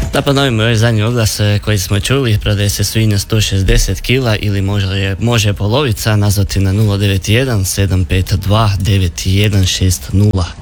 Da ponovimo još zadnji oglas koji smo čuli, prodaje se svinja 160 kg ili može polovica, nazvati na 091 752 9160.